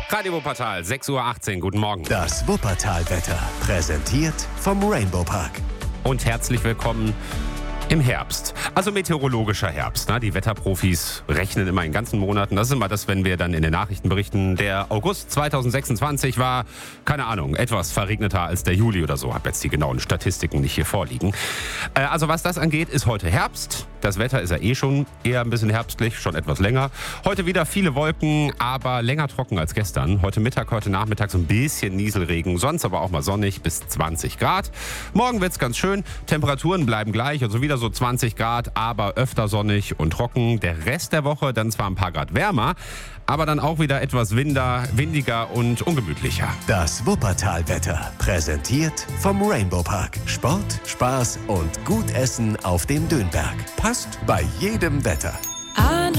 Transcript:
Radio Wuppertal, 6:18 Uhr, guten Morgen. Das Wuppertal-Wetter, präsentiert vom Rainbow Park. Und herzlich willkommen im Herbst. Also meteorologischer Herbst. Ne? Die Wetterprofis rechnen immer in ganzen Monaten. Das ist immer das, wenn wir dann in den Nachrichten berichten. Der August 2026 war, keine Ahnung, etwas verregneter als der Juli oder so. Hab jetzt die genauen Statistiken nicht hier vorliegen. Also was das angeht, ist heute Herbst. Das Wetter ist ja eh schon eher ein bisschen herbstlich, schon etwas länger. Heute wieder viele Wolken, aber länger trocken als gestern. Heute Mittag, heute Nachmittag so ein bisschen Nieselregen, sonst aber auch mal sonnig bis 20 Grad. Morgen wird's ganz schön. Temperaturen bleiben gleich, also wieder so 20 Grad, aber öfter sonnig und trocken. Der Rest der Woche dann zwar ein paar Grad wärmer, aber dann auch wieder etwas windiger und ungemütlicher. Das Wuppertal-Wetter, präsentiert vom Rainbow Park. Sport, Spaß und gut Essen auf dem Dönberg. Passt bei jedem Wetter.